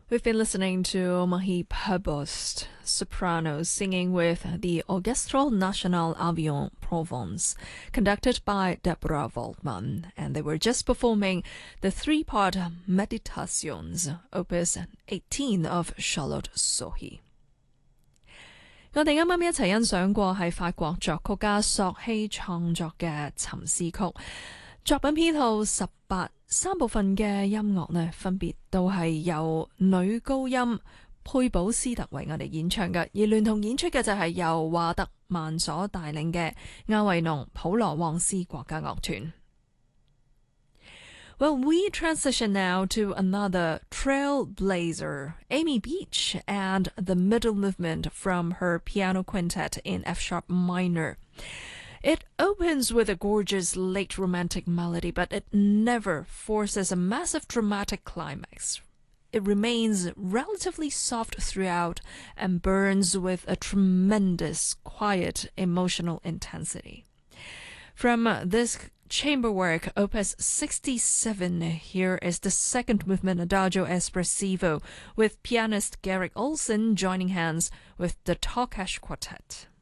We've been listening to Marie Prévost, soprano, singing with the Orchestre National Avion Provence, conducted by Deborah Waldman, and they were just performing the three-part Meditations, Opus 18 of Charlotte Sohi。我哋啱啱一齊欣賞過係法國作曲家索希創作嘅沉思曲，作品編號18，三部分嘅音樂呢，分別都係由女高音佩寶斯特為我哋演唱嘅，而聯同演出嘅就係由華特曼所帶領嘅亞維農普羅旺斯國家樂團。Well, we transition now to another trailblazer, Amy Beach, and the middle movement from her piano quintet in F-sharp minor. It opens with a gorgeous late romantic melody, but it never forces a massive dramatic climax. It remains relatively soft throughout and burns with a tremendous, quiet, emotional intensity. From this chamber work, Opus 67, here is the second movement, Adagio Espressivo, with pianist Garrick Olson joining hands with the Tokash Quartet.